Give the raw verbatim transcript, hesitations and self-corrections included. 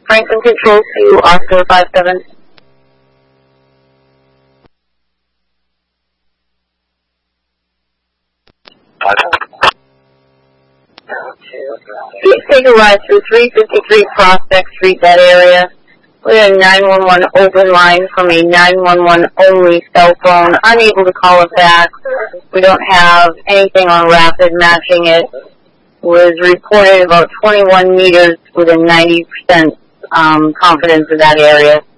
Franklin Control to Oscar five seven. Please take a ride through three fifty-three Prospect Street, that area. We have a nine one one open line from a nine one one only cell phone, unable to call it back. We don't have anything on rapid matching it. Was reported about twenty-one meters with a ninety percent um, confidence in that area.